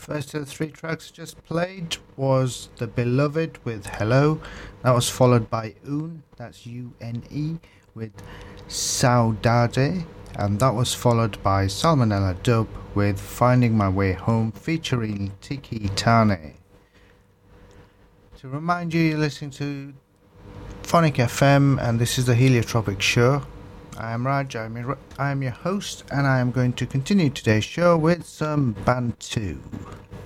First of the three tracks just played was The Beloved with Hello. That was followed by Un, that's U-N-E, with Saudade. And that was followed by Salmonella Dub with Finding My Way Home featuring Tiki Tane. To remind you, you're listening to Phonic FM and this is the Heliotropic Show. I am Raj, I am your host, and I am going to continue today's show with some Bantu.